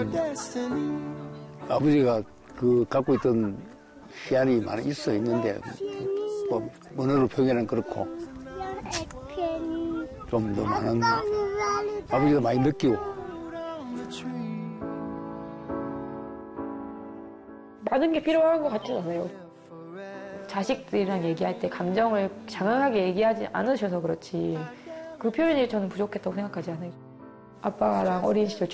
아버지가 갖고 있던 희한이 많이 있는데, 뭐, 언어로 표현은 그렇고, 좀 더 많은, 아버지가 많이 느끼고. 많은 게 필요한 것 같진 않아요. 자식들이랑 얘기할 때 감정을 장황하게 얘기하지 않으셔서 그렇지 그 표현이 저는 부족했다고 생각하지 않아요. 아빠랑 어린 시절